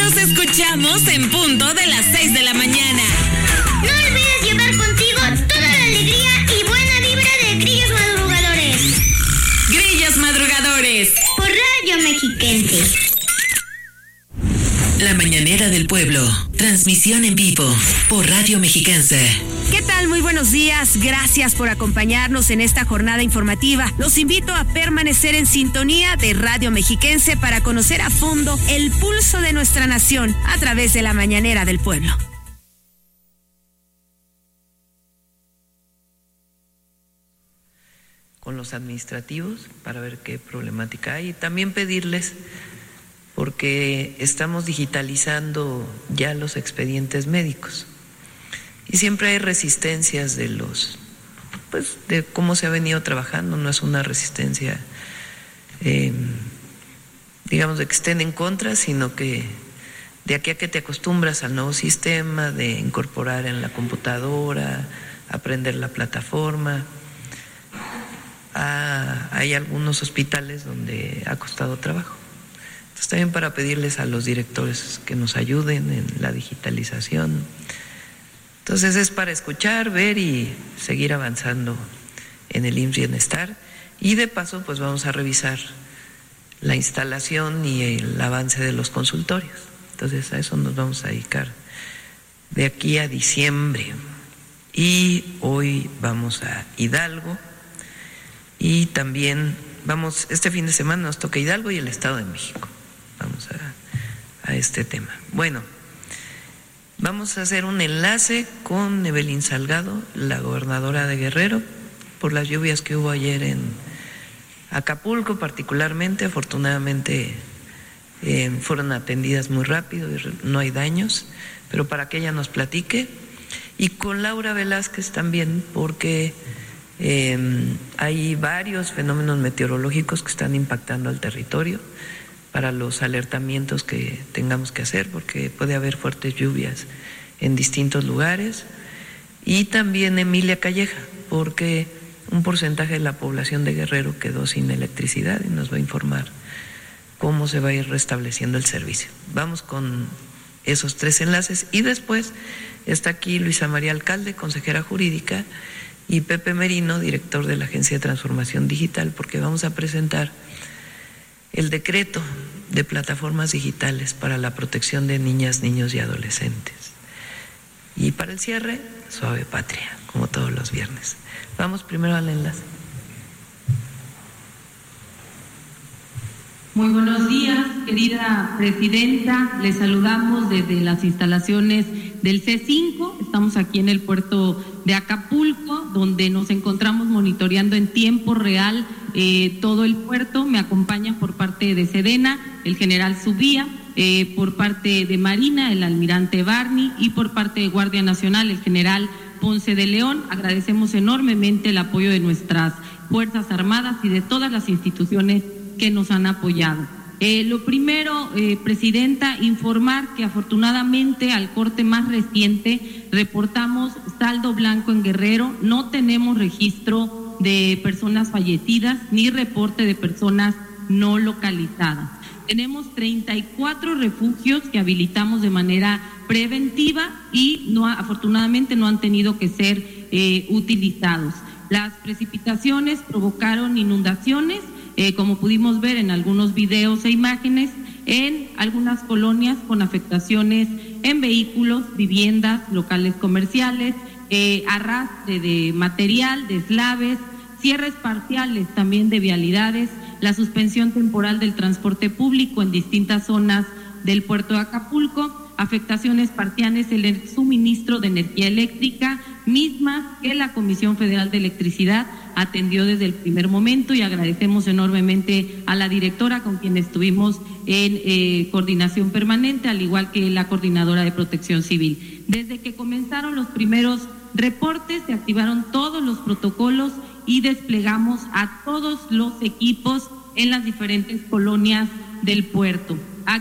Nos escuchamos en punto de las 6 de la mañana. No olvides llevar contigo toda la alegría y buena vibra de Grillos Madrugadores. Grillos Madrugadores. Por Radio Mexiquense. La mañanera del pueblo. Transmisión en vivo por Radio Mexiquense. ¿Qué tal? Muy buenos días. Gracias por acompañarnos en esta jornada informativa. Los invito a permanecer en sintonía de Radio Mexiquense para conocer a fondo el pulso de nuestra nación a través de la mañanera del pueblo. Con los administrativos para ver qué problemática hay y también pedirles, porque estamos digitalizando ya los expedientes médicos y siempre hay resistencias de de cómo se ha venido trabajando. No es una resistencia digamos de que estén en contra, sino que de aquí a que te acostumbras al nuevo sistema, de incorporar en la computadora, aprender la plataforma. Hay algunos hospitales donde ha costado trabajo. Entonces también para pedirles a los directores que nos ayuden en la digitalización. Entonces es para escuchar, ver y seguir avanzando en el IMSS Bienestar. Y de paso pues vamos a revisar la instalación y el avance de los consultorios. Entonces a eso nos vamos a dedicar de aquí a diciembre. Y hoy vamos a Hidalgo. Y también este fin de semana nos toca Hidalgo y el Estado de México. Vamos a este tema. Bueno, vamos a hacer un enlace con Evelyn Salgado, la gobernadora de Guerrero, por las lluvias que hubo ayer en Acapulco particularmente. Afortunadamente fueron atendidas muy rápido y no hay daños, pero para que ella nos platique. Y con Laura Velázquez también, porque hay varios fenómenos meteorológicos que están impactando al territorio para los alertamientos que tengamos que hacer, porque puede haber fuertes lluvias en distintos lugares. Y también Emilia Calleja, porque un porcentaje de la población de Guerrero quedó sin electricidad y nos va a informar cómo se va a ir restableciendo el servicio. Vamos con esos tres enlaces y después está aquí Luisa María Alcalde, consejera jurídica, y Pepe Merino, director de la Agencia de Transformación Digital, porque vamos a presentar el decreto de plataformas digitales para la protección de niñas, niños y adolescentes. Y para el cierre, Suave Patria, como todos los viernes. Vamos primero al enlace. Muy buenos días, querida presidenta. Les saludamos desde las instalaciones del C5. Estamos aquí en el puerto de Acapulco, donde nos encontramos monitoreando en tiempo real todo el puerto. Me acompañan por parte de Sedena el general Subía, por parte de Marina el almirante Barney y por parte de Guardia Nacional el general Ponce de León. Agradecemos enormemente el apoyo de nuestras Fuerzas Armadas y de todas las instituciones que nos han apoyado. Lo primero, presidenta, informar que afortunadamente al corte más reciente reportamos saldo blanco en Guerrero. No tenemos registro de personas fallecidas ni reporte de personas no localizadas. Tenemos 34 refugios que habilitamos de manera preventiva y afortunadamente no han tenido que ser utilizados. Las precipitaciones provocaron inundaciones, como pudimos ver en algunos videos e imágenes, en algunas colonias con afectaciones en vehículos, viviendas, locales comerciales, arrastre de material, deslaves, cierres parciales también de vialidades, la suspensión temporal del transporte público en distintas zonas del puerto de Acapulco, afectaciones parciales en el suministro de energía eléctrica, mismas que la Comisión Federal de Electricidad atendió desde el primer momento, y agradecemos enormemente a la directora con quien estuvimos en coordinación permanente, al igual que la coordinadora de Protección Civil. Desde que comenzaron los primeros reportes, se activaron todos los protocolos y desplegamos a todos los equipos en las diferentes colonias del puerto.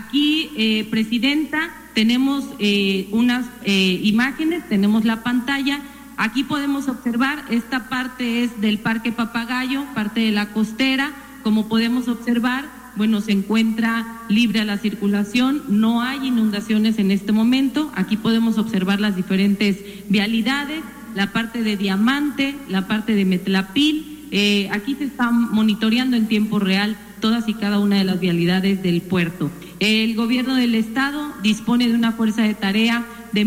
Aquí, presidenta, tenemos unas imágenes, tenemos la pantalla. Aquí podemos observar, esta parte es del Parque Papagayo, parte de la costera. Como podemos observar, se encuentra libre a la circulación, no hay inundaciones en este momento. Aquí podemos observar las diferentes vialidades, la parte de Diamante, la parte de Metlapil. Aquí se está monitoreando en tiempo real todas y cada una de las vialidades del puerto. El gobierno del estado dispone de una fuerza de tarea de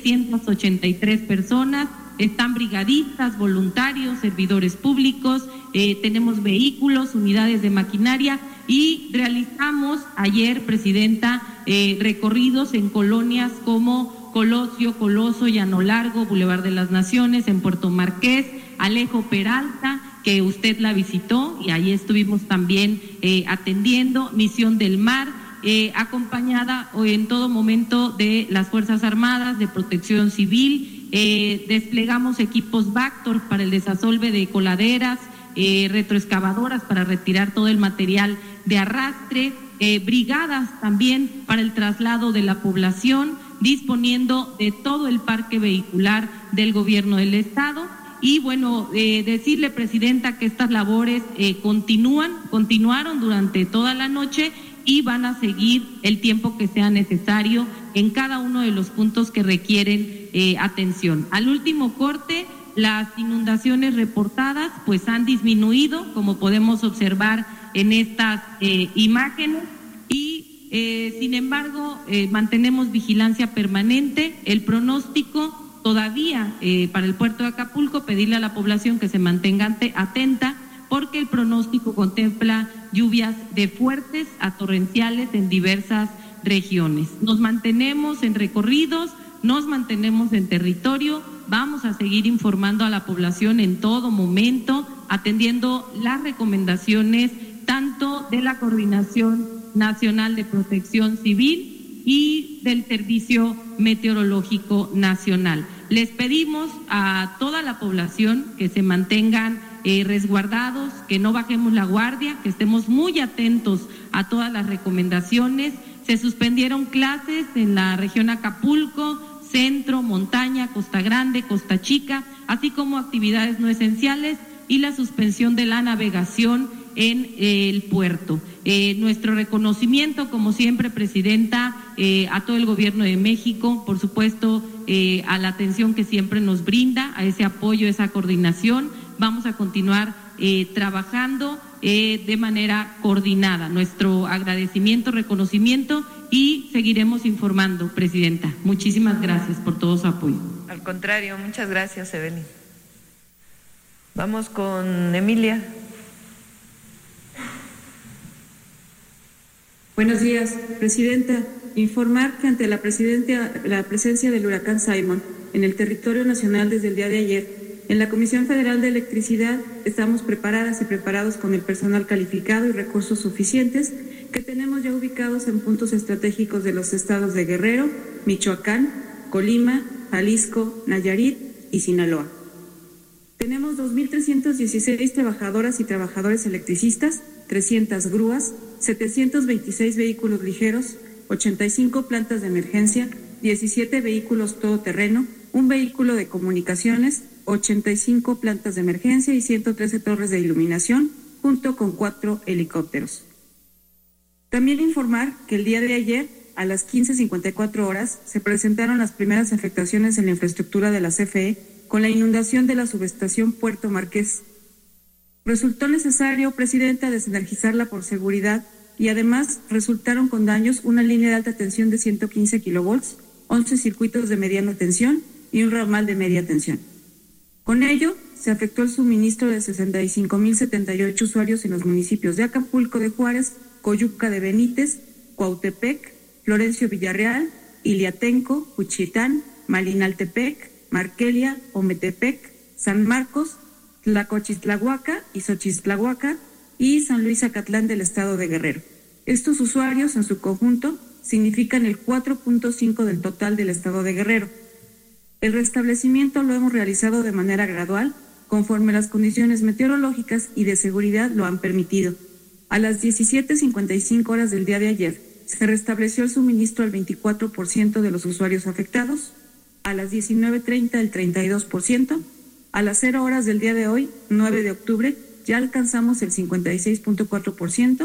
1,683 personas. Están brigadistas, voluntarios, servidores públicos, tenemos vehículos, unidades de maquinaria y realizamos ayer, Presidenta, recorridos en colonias como Colosio, Coloso, Llano Largo, Boulevard de las Naciones, en Puerto Marqués, Alejo Peralta, que usted la visitó y ahí estuvimos también atendiendo, Misión del Mar, acompañada en todo momento de las Fuerzas Armadas, de Protección Civil. Desplegamos equipos Vactor para el desasolve de coladeras, retroexcavadoras para retirar todo el material de arrastre, brigadas también para el traslado de la población, disponiendo de todo el parque vehicular del gobierno del estado. Y decirle, Presidenta, que estas labores continuaron durante toda la noche y van a seguir el tiempo que sea necesario en cada uno de los puntos que requieren atención. Al último corte, las inundaciones reportadas han disminuido, como podemos observar en estas imágenes, y sin embargo mantenemos vigilancia permanente. El pronóstico todavía para el puerto de Acapulco, pedirle a la población que se mantenga atenta, porque el pronóstico contempla lluvias de fuertes a torrenciales en diversas regiones. Nos mantenemos en recorridos, nos mantenemos en territorio, vamos a seguir informando a la población en todo momento, atendiendo las recomendaciones tanto de la Coordinación Nacional de Protección Civil y del Servicio Meteorológico Nacional. Les pedimos a toda la población que se mantengan resguardados, que no bajemos la guardia, que estemos muy atentos a todas las recomendaciones. Se suspendieron clases en la región Acapulco, Centro, Montaña, Costa Grande, Costa Chica, así como actividades no esenciales y la suspensión de la navegación en el puerto. Nuestro reconocimiento, como siempre, Presidenta, a todo el gobierno de México, por supuesto, a la atención que siempre nos brinda, a ese apoyo, esa coordinación. Vamos a continuar trabajando de manera coordinada. Nuestro agradecimiento, reconocimiento, y seguiremos informando, Presidenta. Muchísimas gracias por todo su apoyo. Al contrario, muchas gracias, Evelyn. Vamos con Emilia. Buenos días, Presidenta. Informar que ante la presencia del huracán Simon en el territorio nacional desde el día de ayer, en la Comisión Federal de Electricidad estamos preparadas y preparados con el personal calificado y recursos suficientes que tenemos ya ubicados en puntos estratégicos de los estados de Guerrero, Michoacán, Colima, Jalisco, Nayarit y Sinaloa. Tenemos 2,316 trabajadoras y trabajadores electricistas, 300 grúas, 726 vehículos ligeros, 85 plantas de emergencia, 17 vehículos todoterreno, un vehículo de comunicaciones, 85 plantas de emergencia y 113 torres de iluminación, junto con 4 helicópteros. También informar que el día de ayer, a las 15:54 horas, se presentaron las primeras afectaciones en la infraestructura de la CFE con la inundación de la subestación Puerto Marqués. Resultó necesario, Presidenta, desenergizarla por seguridad y además resultaron con daños una línea de alta tensión de 115 kilovolts, 11 circuitos de mediana tensión y un ramal de media tensión. Con ello, se afectó el suministro de 65,078 usuarios en los municipios de Acapulco de Juárez, Coyuca de Benítez, Cuautepec, Florencio Villarreal, Iliatenco, Juchitán, Malinaltepec, Marquelia, Ometepec, San Marcos, Tlacochistlahuaca y Xochistlahuaca y San Luis Acatlán del estado de Guerrero. Estos usuarios en su conjunto significan el 4.5 del total del estado de Guerrero. El restablecimiento lo hemos realizado de manera gradual, conforme las condiciones meteorológicas y de seguridad lo han permitido. A las 17:55 horas del día de ayer, se restableció el suministro al 24% de los usuarios afectados, a las 19:30 el 32%, a las 0 horas del día de hoy, 9 de octubre, ya alcanzamos el 56.4%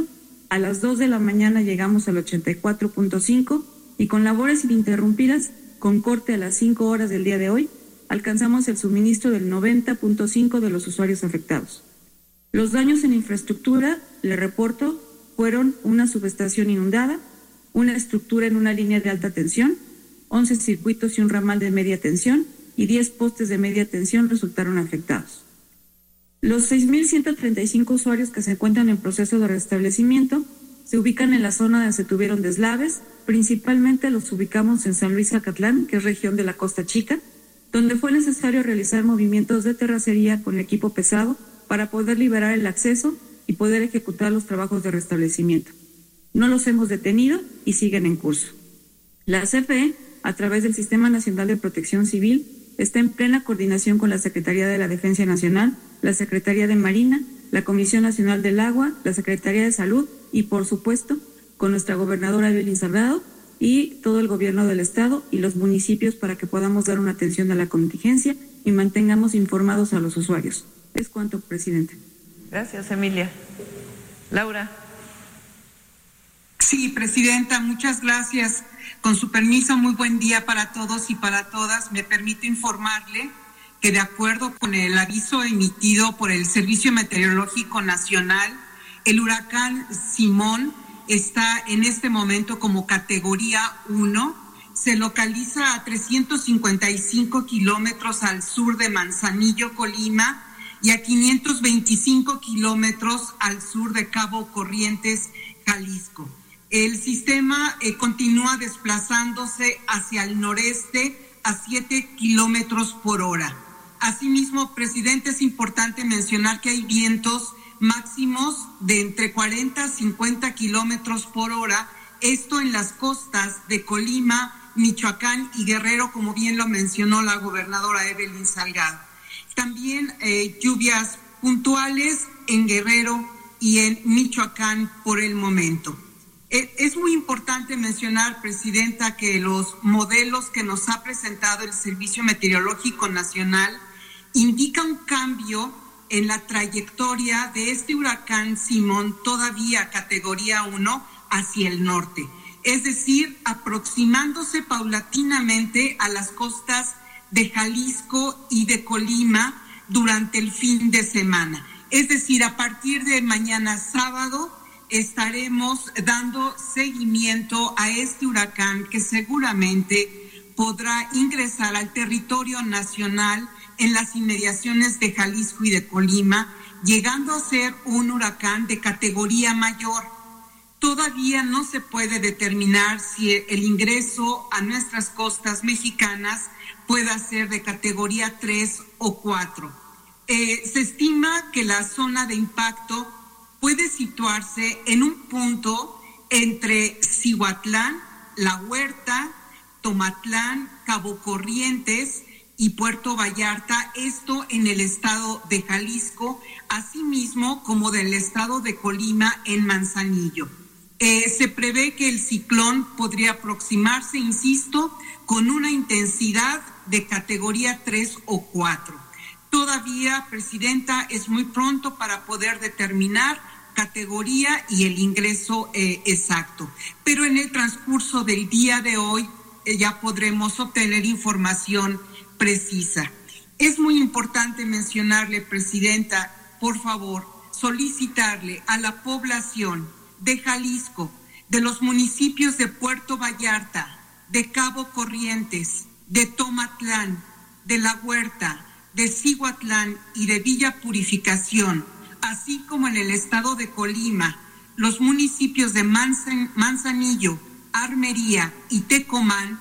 a las 2 de la mañana llegamos al 84.5 y con labores ininterrumpidas, con corte a las 5 horas del día de hoy, alcanzamos el suministro del 90.5 de los usuarios afectados. Los daños en infraestructura, le reporto, fueron una subestación inundada, una estructura en una línea de alta tensión, 11 circuitos y un ramal de media tensión y 10 postes de media tensión resultaron afectados. Los 6.135 usuarios que se encuentran en proceso de restablecimiento se ubican en la zona donde se tuvieron deslaves, principalmente los ubicamos en San Luis Zacatlán, que es región de la Costa Chica, donde fue necesario realizar movimientos de terracería con equipo pesado para poder liberar el acceso y poder ejecutar los trabajos de restablecimiento. No los hemos detenido y siguen en curso. La CFE, a través del Sistema Nacional de Protección Civil, está en plena coordinación con la Secretaría de la Defensa Nacional, la Secretaría de Marina, la Comisión Nacional del Agua, la Secretaría de Salud y, por supuesto, con nuestra gobernadora Evelyn Salgado y todo el gobierno del estado y los municipios para que podamos dar una atención a la contingencia y mantengamos informados a los usuarios. Es cuanto, presidente. Gracias, Emilia. Laura. Sí, presidenta, muchas gracias. Con su permiso, muy buen día para todos y para todas. Me permito informarle que de acuerdo con el aviso emitido por el Servicio Meteorológico Nacional, el huracán Simón está en este momento como categoría 1, se localiza a 355 kilómetros al sur de Manzanillo, Colima, y a 525 kilómetros al sur de Cabo Corrientes, Jalisco. El sistema continúa desplazándose hacia el noreste a 7 kilómetros por hora. Asimismo, presidente, es importante mencionar que hay vientos máximos de entre 40 a 50 kilómetros por hora, esto en las costas de Colima, Michoacán y Guerrero, como bien lo mencionó la gobernadora Evelyn Salgado. También lluvias puntuales en Guerrero y en Michoacán por el momento. Es muy importante mencionar, presidenta, que los modelos que nos ha presentado el Servicio Meteorológico Nacional indican un cambio en la trayectoria de este huracán Simón, todavía categoría 1, hacia el norte. Es decir, aproximándose paulatinamente a las costas de Jalisco y de Colima durante el fin de semana. Es decir, a partir de mañana sábado estaremos dando seguimiento a este huracán que seguramente podrá ingresar al territorio nacional en las inmediaciones de Jalisco y de Colima, llegando a ser un huracán de categoría mayor. Todavía no se puede determinar si el ingreso a nuestras costas mexicanas pueda ser de categoría 3 o 4. Se estima que la zona de impacto puede situarse en un punto entre Cihuatlán, La Huerta, Tomatlán, Cabo Corrientes y Puerto Vallarta, esto en el estado de Jalisco, asimismo como del estado de Colima en Manzanillo. Se prevé que el ciclón podría aproximarse, insisto, con una intensidad de categoría 3 o 4. Todavía, presidenta, es muy pronto para poder determinar categoría y el ingreso exacto. Pero en el transcurso del día de hoy ya podremos obtener información precisa. Es muy importante mencionarle, presidenta, por favor, solicitarle a la población de Jalisco, de los municipios de Puerto Vallarta, de Cabo Corrientes, de Tomatlán, de La Huerta, de Cihuatlán y de Villa Purificación, así como en el estado de Colima, los municipios de Manzanillo, Armería y Tecomán,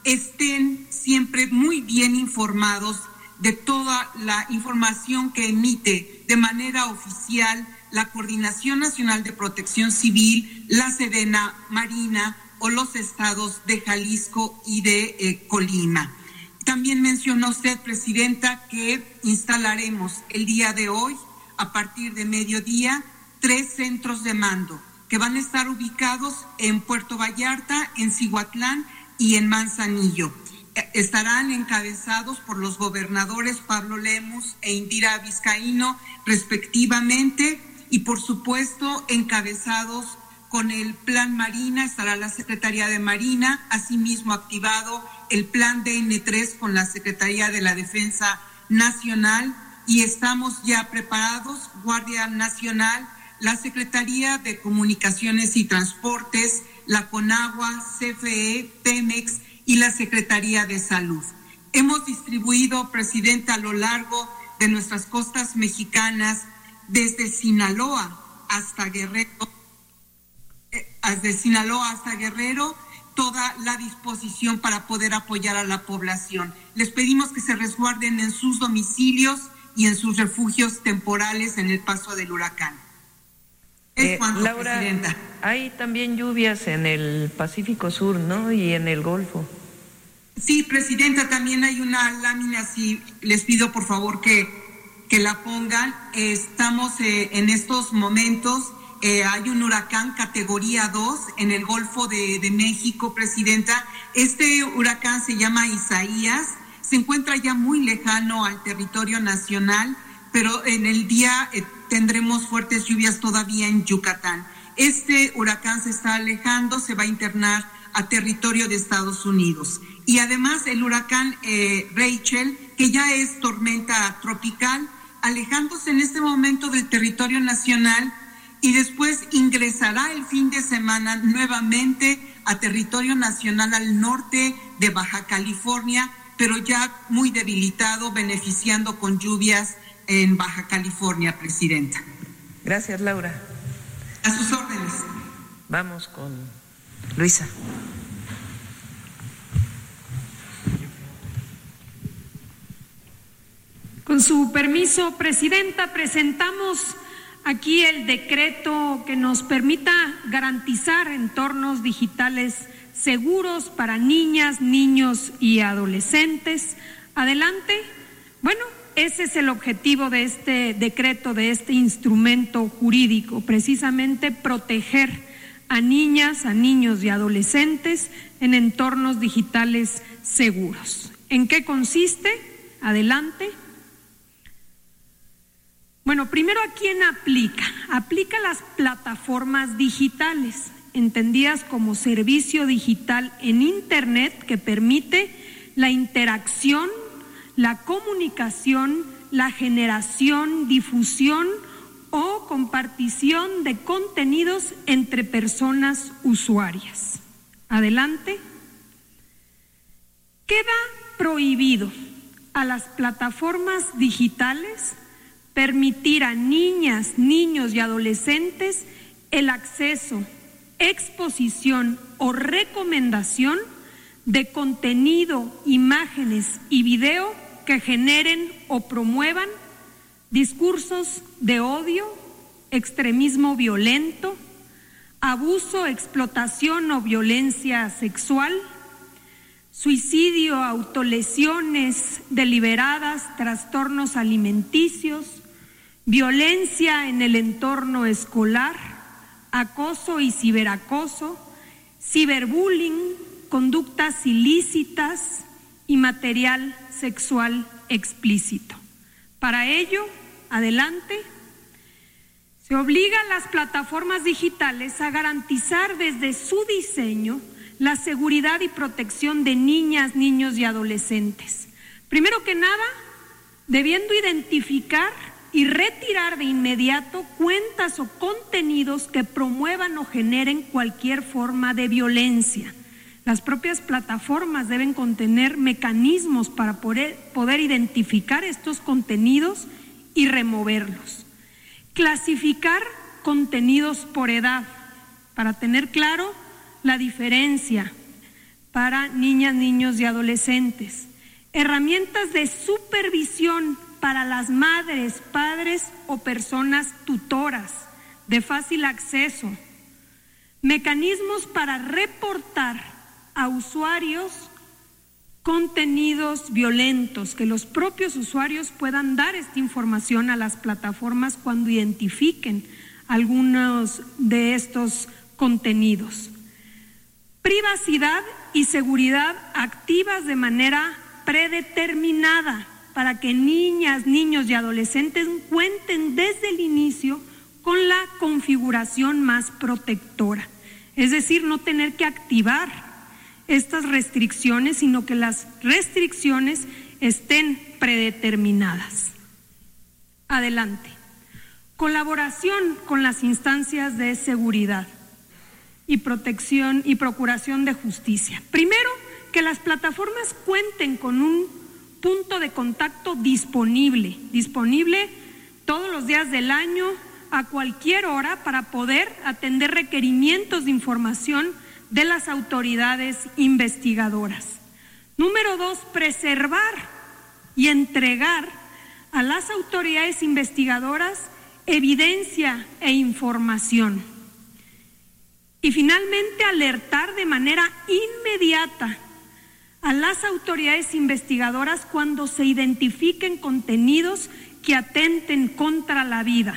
estén siempre muy bien informados de toda la información que emite de manera oficial la Coordinación Nacional de Protección Civil, la Sedena, Marina o los estados de Jalisco y de Colima. También mencionó usted, presidenta, que instalaremos el día de hoy, a partir de mediodía, 3 centros de mando que van a estar ubicados en Puerto Vallarta, en Cihuatlán y en Manzanillo. Estarán encabezados por los gobernadores Pablo Lemus e Indira Vizcaíno, respectivamente, y por supuesto encabezados con el Plan Marina, estará la Secretaría de Marina, asimismo activado el Plan DN3 con la Secretaría de la Defensa Nacional, y estamos ya preparados, Guardia Nacional, la Secretaría de Comunicaciones y Transportes, la CONAGUA, CFE, Pemex y la Secretaría de Salud. Hemos distribuido, Presidenta, a lo largo de nuestras costas mexicanas, desde Sinaloa hasta Guerrero, toda la disposición para poder apoyar a la población. Les pedimos que se resguarden en sus domicilios y en sus refugios temporales en el paso del huracán. Laura, Presidenta, hay también lluvias en el Pacífico Sur, ¿no? Y en el Golfo. Sí, Presidenta, también hay una lámina, si les pido por favor que la pongan. Estamos en estos momentos, hay un huracán categoría 2 en el Golfo de México, Presidenta. Este huracán se llama Isaías, se encuentra ya muy lejano al territorio nacional, pero en el día tendremos fuertes lluvias todavía en Yucatán. Este huracán se está alejando, se va a internar a territorio de Estados Unidos. Y además el huracán Rachel, que ya es tormenta tropical, alejándose en este momento del territorio nacional, y después ingresará el fin de semana nuevamente a territorio nacional al norte de Baja California, pero ya muy debilitado, beneficiando con lluvias en Baja California, Presidenta. Gracias, Laura. A sus órdenes. Vamos con Luisa. Con su permiso, Presidenta, presentamos aquí el decreto que nos permita garantizar entornos digitales seguros para niñas, niños y adolescentes. Adelante. Bueno, ese es el objetivo de este decreto, de este instrumento jurídico, precisamente proteger a niñas, a niños y adolescentes en entornos digitales seguros. ¿En qué consiste? Adelante. Bueno, primero, ¿a quién aplica? Aplica a las plataformas digitales, entendidas como servicio digital en Internet que permite la interacción, la comunicación, la generación, difusión o compartición de contenidos entre personas usuarias. Adelante. Queda prohibido a las plataformas digitales permitir a niñas, niños y adolescentes el acceso, exposición o recomendación de contenido, imágenes y video que generen o promuevan discursos de odio, extremismo violento, abuso, explotación o violencia sexual, suicidio, autolesiones deliberadas, trastornos alimenticios, violencia en el entorno escolar, acoso y ciberacoso, ciberbullying, conductas ilícitas y material sexual explícito. Para ello, adelante, se obliga a las plataformas digitales a garantizar desde su diseño la seguridad y protección de niñas, niños y adolescentes. Primero que nada, debiendo identificar y retirar de inmediato cuentas o contenidos que promuevan o generen cualquier forma de violencia. Las propias plataformas deben contener mecanismos para poder identificar estos contenidos y removerlos. Clasificar contenidos por edad, para tener claro la diferencia para niñas, niños y adolescentes. Herramientas de supervisión para las madres, padres o personas tutoras de fácil acceso. Mecanismos para reportar a usuarios contenidos violentos, que los propios usuarios puedan dar esta información a las plataformas cuando identifiquen algunos de estos contenidos. Privacidad y seguridad activas de manera predeterminada para que niñas, niños y adolescentes cuenten desde el inicio con la configuración más protectora. Es decir, no tener que activar estas restricciones, sino que las restricciones estén predeterminadas. Adelante. Colaboración con las instancias de seguridad y protección y procuración de justicia. Primero, que las plataformas cuenten con un punto de contacto disponible todos los días del año, a cualquier hora, para poder atender requerimientos de información de las autoridades investigadoras. Número 2, preservar y entregar a las autoridades investigadoras evidencia e información. Y finalmente, alertar de manera inmediata a las autoridades investigadoras cuando se identifiquen contenidos que atenten contra la vida.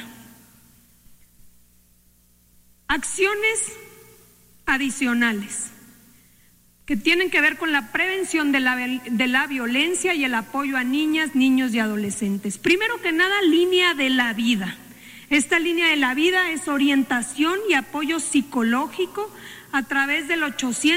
Acciones adicionales que tienen que ver con la prevención de la violencia y el apoyo a niñas, niños y adolescentes. Primero que nada, línea de la vida. Esta línea de la vida es orientación y apoyo psicológico a través del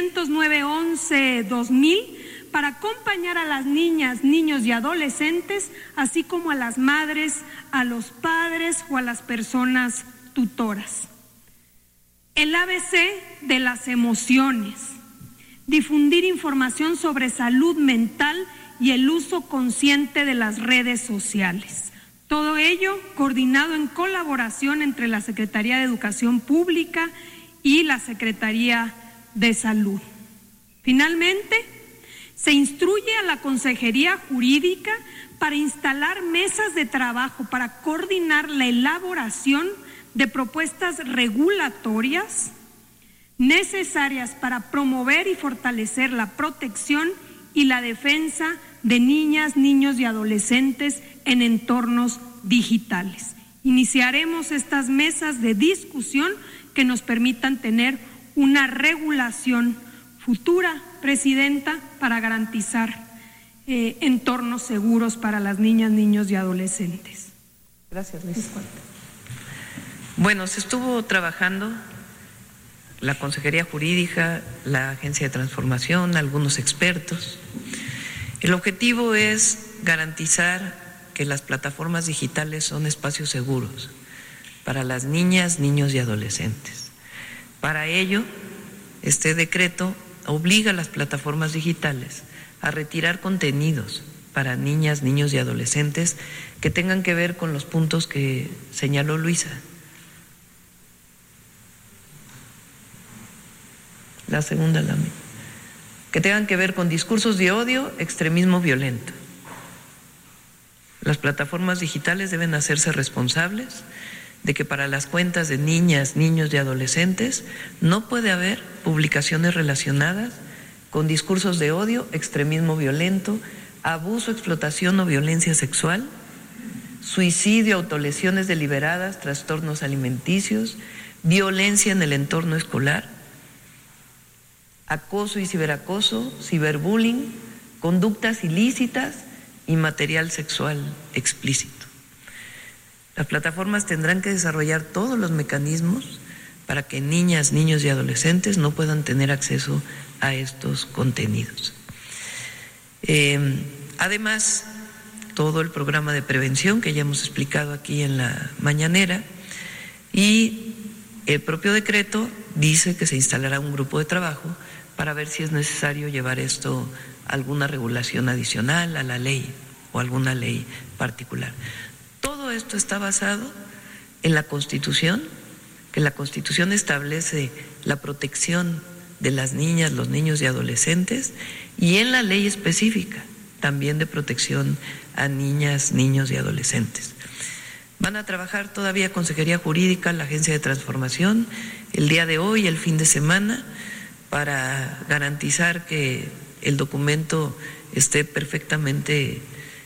800-911-2000 para acompañar a las niñas, niños y adolescentes, así como a las madres, a los padres o a las personas tutoras. El ABC de las emociones. Difundir información sobre salud mental y el uso consciente de las redes sociales. Todo ello coordinado en colaboración entre la Secretaría de Educación Pública y la Secretaría de Salud. Finalmente, se instruye a la Consejería Jurídica para instalar mesas de trabajo para coordinar la elaboración de propuestas regulatorias necesarias para promover y fortalecer la protección y la defensa de niñas, niños y adolescentes en entornos digitales. Iniciaremos estas mesas de discusión que nos permitan tener una regulación futura, Presidenta, para garantizar entornos seguros para las niñas, niños y adolescentes. Gracias, Luis. Bueno, se estuvo trabajando la Consejería Jurídica, la Agencia de Transformación, algunos expertos. El objetivo es garantizar que las plataformas digitales son espacios seguros para las niñas, niños y adolescentes. Para ello, este decreto obliga a las plataformas digitales a retirar contenidos para niñas, niños y adolescentes que tengan que ver con los puntos que señaló Luisa. La segunda lámina. Que tengan que ver con discursos de odio, extremismo violento. Las plataformas digitales deben hacerse responsables de que para las cuentas de niñas, niños y adolescentes no puede haber publicaciones relacionadas con discursos de odio, extremismo violento, abuso, explotación o violencia sexual, suicidio, autolesiones deliberadas, trastornos alimenticios, violencia en el entorno escolar, acoso y ciberacoso, ciberbullying, conductas ilícitas y material sexual explícito. Las plataformas tendrán que desarrollar todos los mecanismos para que niñas, niños y adolescentes no puedan tener acceso a estos contenidos. Además, todo el programa de prevención que ya hemos explicado aquí en la mañanera, y el propio decreto dice que se instalará un grupo de trabajo para ver si es necesario llevar esto a alguna regulación adicional a la ley o alguna ley particular. Todo esto está basado en la Constitución, que la Constitución establece la protección de las niñas, los niños y adolescentes, y en la ley específica también de protección a niñas, niños y adolescentes. Van a trabajar todavía Consejería Jurídica, la Agencia de Transformación, el día de hoy, el fin de semana, para garantizar que el documento esté perfectamente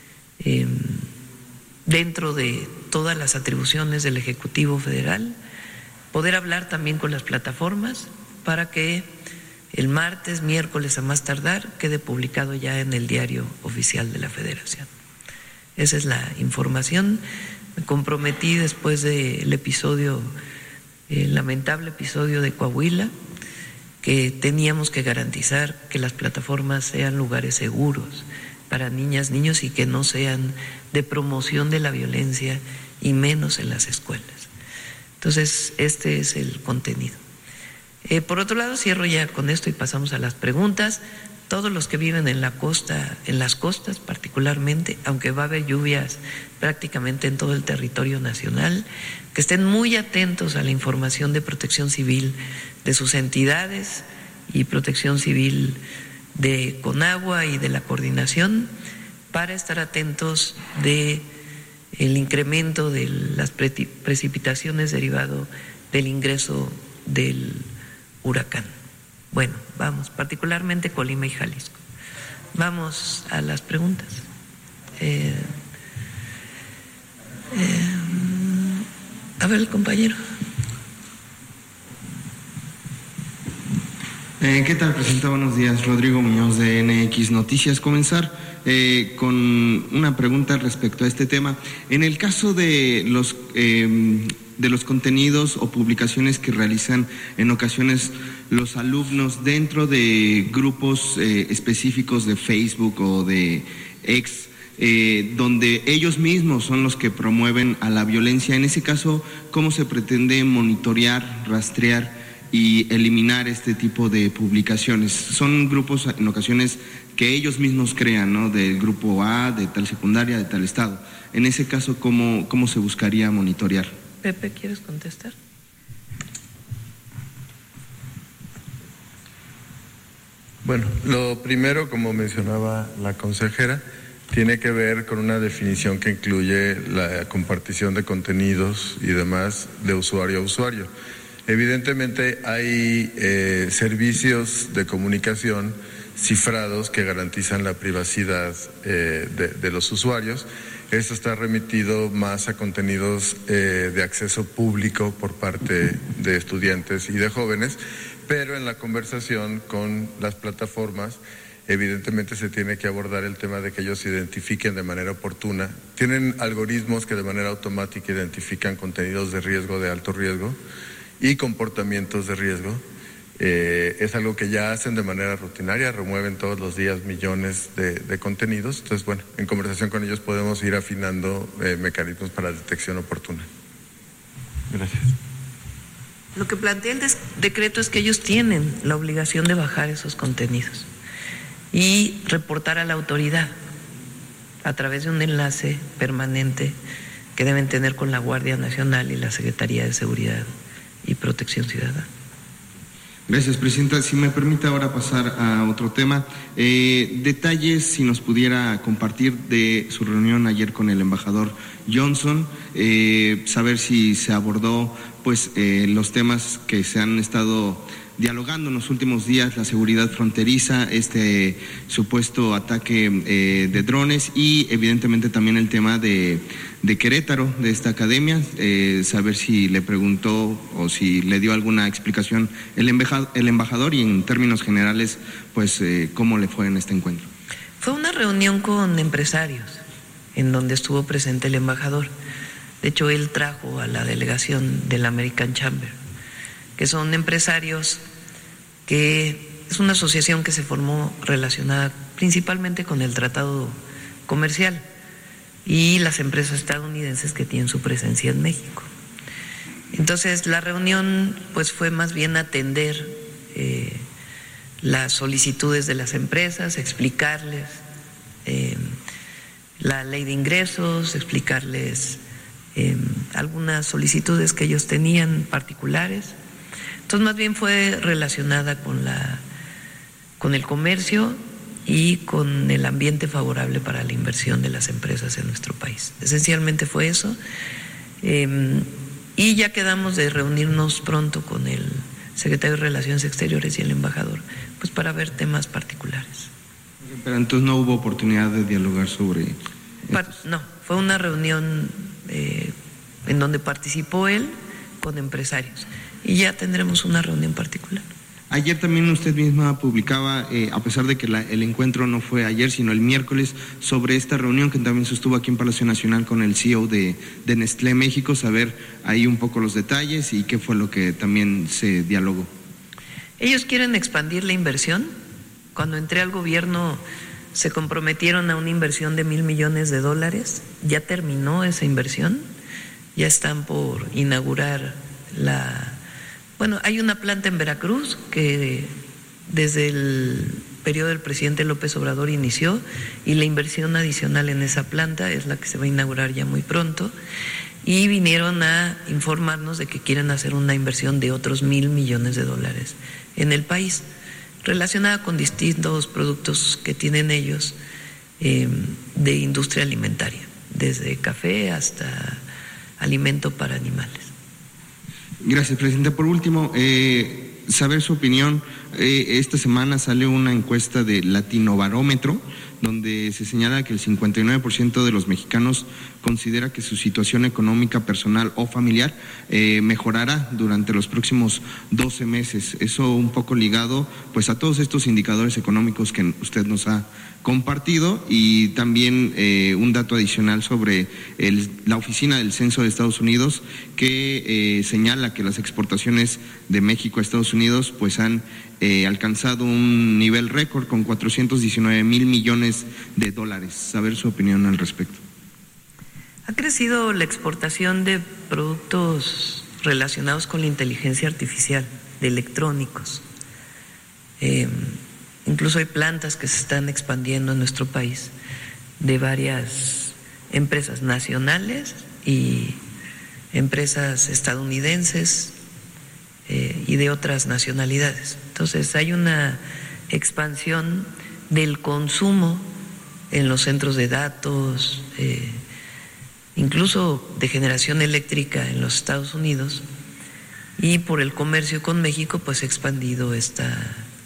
dentro de todas las atribuciones del Ejecutivo Federal, poder hablar también con las plataformas para que el martes, miércoles a más tardar quede publicado ya en el Diario Oficial de la Federación. Esa es la información Me comprometí después del episodio, el lamentable episodio de Coahuila, que teníamos que garantizar que las plataformas sean lugares seguros para niñas, niños y que no sean de promoción de la violencia y menos en las escuelas. Entonces, este es el contenido. Por otro lado, cierro ya con esto y pasamos a las preguntas. Todos los que viven en la costa, en las costas particularmente, aunque va a haber lluvias prácticamente en todo el territorio nacional, que estén muy atentos a la información de Protección Civil de sus entidades y Protección Civil de Conagua y de la coordinación para estar atentos de el incremento de las precipitaciones derivado del ingreso del huracán. Bueno, vamos, particularmente Colima y Jalisco. Vamos a las preguntas. A ver, el compañero. ¿Qué tal, Presidenta? Buenos días. Rodrigo Muñoz de NX Noticias. Comenzar con una pregunta respecto a este tema. En el caso de los contenidos o publicaciones que realizan en ocasiones los alumnos dentro de grupos específicos de Facebook o de X, donde ellos mismos son los que promueven a la violencia, en ese caso, ¿cómo se pretende monitorear, rastrear y eliminar este tipo de publicaciones? Son grupos en ocasiones que ellos mismos crean, ¿no? Del grupo A, de tal secundaria, de tal estado. En ese caso, ¿cómo se buscaría monitorear? Pepe, ¿quieres contestar? Bueno, lo primero, como mencionaba la consejera, tiene que ver con una definición que incluye la compartición de contenidos y demás de usuario a usuario. Evidentemente hay servicios de comunicación cifrados que garantizan la privacidad de los usuarios. Esto está remitido más a contenidos de acceso público por parte de estudiantes y de jóvenes, pero en la conversación con las plataformas evidentemente se tiene que abordar el tema de que ellos identifiquen de manera oportuna. Tienen algoritmos que de manera automática identifican contenidos de riesgo, de alto riesgo y comportamientos de riesgo. Es algo que ya hacen de manera rutinaria, remueven todos los días millones de contenidos. Entonces, bueno, en conversación con ellos podemos ir afinando mecanismos para detección oportuna. Gracias. Lo que plantea el decreto es que ellos tienen la obligación de bajar esos contenidos y reportar a la autoridad a través de un enlace permanente que deben tener con la Guardia Nacional y la Secretaría de Seguridad y Protección Ciudadana. Gracias, Presidenta. Si me permite ahora pasar a otro tema. Detalles, si nos pudiera compartir de su reunión ayer con el embajador Johnson, saber si se abordó los temas que se han estado dialogando en los últimos días, la seguridad fronteriza, este supuesto ataque de drones y evidentemente también el tema de Querétaro, de esta academia, saber si le preguntó o si le dio alguna explicación el embajador y en términos generales, cómo le fue en este encuentro. Fue una reunión con empresarios en donde estuvo presente el embajador. De hecho, él trajo a la delegación del American Chamber, que son empresarios que es una asociación que se formó relacionada principalmente con el tratado comercial y las empresas estadounidenses que tienen su presencia en México. Entonces, la reunión fue más bien atender las solicitudes de las empresas, explicarles la ley de ingresos, explicarles algunas solicitudes que ellos tenían particulares. Entonces, más bien fue relacionada con el comercio y con el ambiente favorable para la inversión de las empresas en nuestro país. Esencialmente fue eso. Y ya quedamos de reunirnos pronto con el secretario de Relaciones Exteriores y el embajador, para ver temas particulares. Pero entonces no hubo oportunidad de dialogar sobre... No, fue una reunión en donde participó él con empresarios y ya tendremos una reunión particular. Ayer también usted misma publicaba, a pesar de que el encuentro no fue ayer, sino el miércoles, sobre esta reunión que también sostuvo aquí en Palacio Nacional con el CEO de Nestlé México, saber ahí un poco los detalles y qué fue lo que también se dialogó. Ellos quieren expandir la inversión. Cuando entré al gobierno se comprometieron a una inversión de $1,000 millones. Ya terminó esa inversión, ya están por inaugurar hay una planta en Veracruz que desde el periodo del presidente López Obrador inició, y la inversión adicional en esa planta es la que se va a inaugurar ya muy pronto, y vinieron a informarnos de que quieren hacer una inversión de otros $1,000 millones en el país, relacionada con distintos productos que tienen ellos de industria alimentaria, desde café hasta alimento para animales. Gracias, Presidenta. Por último, saber su opinión. Esta semana sale una encuesta de Latinobarómetro donde se señala que el 59% de los mexicanos considera que su situación económica, personal o familiar mejorará durante los próximos 12 meses. Eso un poco ligado pues a todos estos indicadores económicos que usted nos ha compartido, y también un dato adicional sobre la Oficina del Censo de Estados Unidos que señala que las exportaciones de México a Estados Unidos pues han alcanzado un nivel récord con $419,000 millones. Saber su opinión al respecto. Ha crecido la exportación de productos relacionados con la inteligencia artificial, de electrónicos. Incluso hay plantas que se están expandiendo en nuestro país de varias empresas nacionales y empresas estadounidenses y de otras nacionalidades. Entonces hay una expansión del consumo en los centros de datos, incluso de generación eléctrica en los Estados Unidos, y por el comercio con México pues se ha expandido esta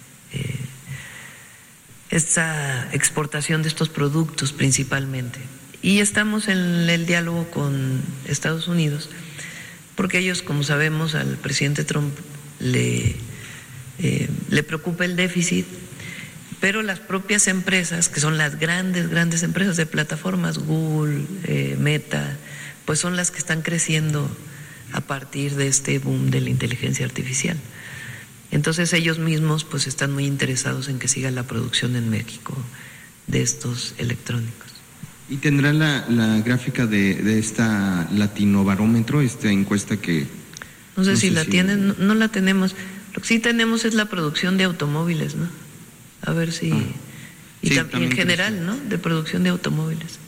exportación de estos productos principalmente. Y estamos en el diálogo con Estados Unidos porque ellos, como sabemos, al presidente Trump le preocupa el déficit, pero las propias empresas, que son las grandes empresas de plataformas, Google, Meta, pues son las que están creciendo a partir de este boom de la inteligencia artificial. Entonces ellos mismos pues están muy interesados en que siga la producción en México de estos electrónicos. ¿Y tendrá la gráfica de esta Latinobarómetro, esta encuesta que... No sé si la tienen, no la tenemos. Lo que sí tenemos es la producción de automóviles, ¿no? A ver si... Y sí, también en general, ¿no? De producción de automóviles.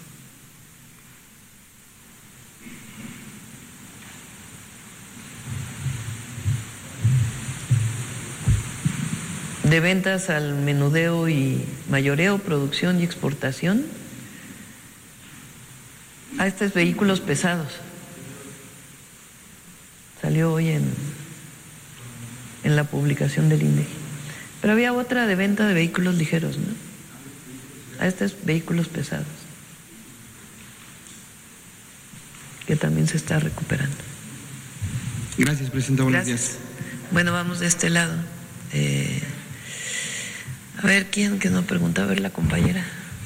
De ventas al menudeo y mayoreo, producción y exportación. Estos vehículos pesados. Salió hoy en la publicación del INEGI. Pero había otra de venta de vehículos ligeros, ¿no? A estos vehículos pesados, que también se está recuperando. Gracias, Presidenta. Buenos días. Bueno, vamos de este lado. A ver, ¿quién que no preguntaba? A ver, la compañera.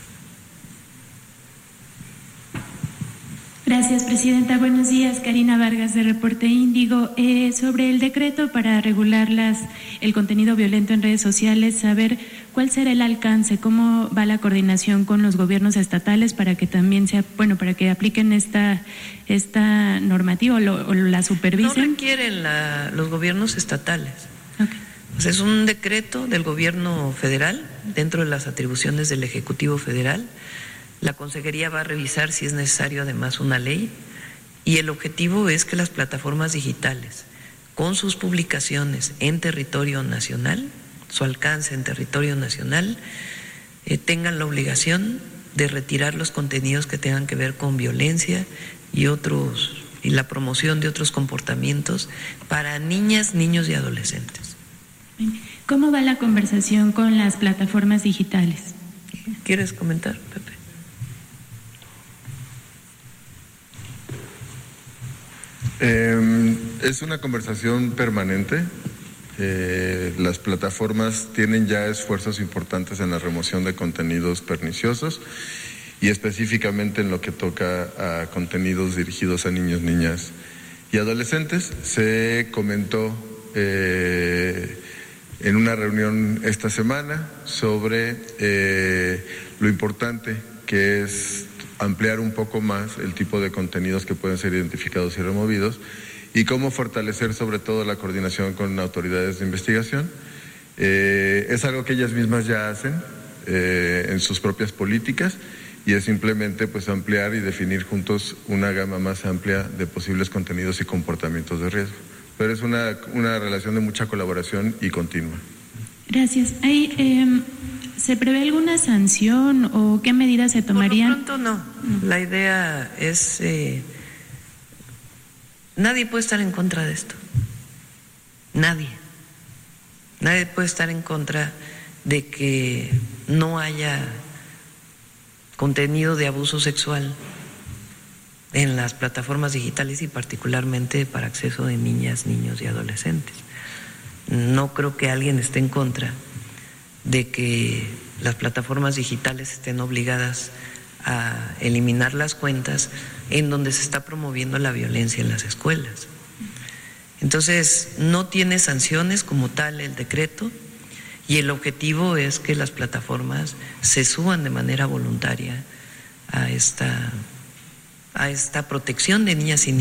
Gracias, Presidenta. Buenos días. Karina Vargas, de Reporte Índigo. Sobre el decreto para regular el contenido violento en redes sociales, saber cuál será el alcance, cómo va la coordinación con los gobiernos estatales para que también para que apliquen esta normativa o la supervisen. No requieren los gobiernos estatales. Okay. Pues es un decreto del gobierno federal dentro de las atribuciones del Ejecutivo Federal. La Consejería va a revisar si es necesario además una ley, y el objetivo es que las plataformas digitales, con sus publicaciones en territorio nacional, su alcance en territorio nacional, tengan la obligación de retirar los contenidos que tengan que ver con violencia y la promoción de otros comportamientos para niñas, niños y adolescentes. ¿Cómo va la conversación con las plataformas digitales? ¿Quieres comentar, Pepe? Es una conversación permanente. Las plataformas tienen ya esfuerzos importantes en la remoción de contenidos perniciosos y específicamente en lo que toca a contenidos dirigidos a niños, niñas y adolescentes. Se comentó en una reunión esta semana sobre lo importante que es ampliar un poco más el tipo de contenidos que pueden ser identificados y removidos y cómo fortalecer sobre todo la coordinación con autoridades de investigación. Es algo que ellas mismas ya hacen en sus propias políticas y es simplemente pues ampliar y definir juntos una gama más amplia de posibles contenidos y comportamientos de riesgo. Pero es una relación de mucha colaboración y continua. Gracias. ¿Se prevé alguna sanción o qué medidas se tomarían? Por lo pronto no. La idea es... nadie puede estar en contra de esto. Nadie. Nadie puede estar en contra de que no haya contenido de abuso sexual en las plataformas digitales y particularmente para acceso de niñas, niños y adolescentes. No creo que alguien esté en contra de que las plataformas digitales estén obligadas a eliminar las cuentas en donde se está promoviendo la violencia en las escuelas. Entonces, no tiene sanciones como tal el decreto y el objetivo es que las plataformas se suban de manera voluntaria a esta protección de niñas y niños.